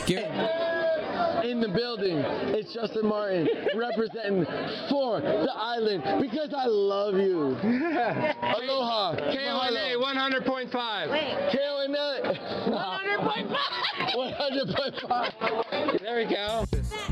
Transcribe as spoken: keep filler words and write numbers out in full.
In the building, it's Justin Martin representing for the island because I love you. Aloha. K O N A one hundred point five. K O N A one hundred point five. one hundred point five. There we go.